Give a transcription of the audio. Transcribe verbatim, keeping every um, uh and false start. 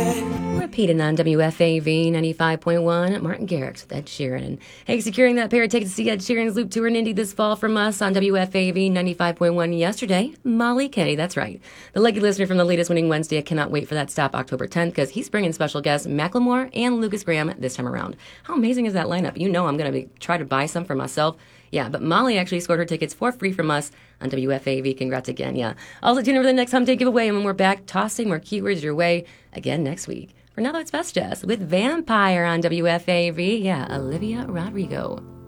Repeating on W F A V ninety-five point one, Martin Garrix with Ed Sheeran. And hey, securing that pair of tickets to see Ed Sheeran's Loop Tour in Indy this fall from us on W F A V ninety-five point one yesterday, Molly K. That's right. The lucky listener from the latest Winning Wednesday. I cannot wait for that stop October tenth because he's bringing special guests Macklemore and Lucas Graham this time around. How amazing is that lineup? You know I'm going to be try to buy some for myself. Yeah, but Molly actually scored her tickets for free from us on W F A V. Congrats again, yeah. Also, tune in for the next Hump Day giveaway, and when we're back, tossing more keywords your way again next week. For now, though, it's Best Jess with Vampire on W F A V. Yeah, Olivia Rodrigo.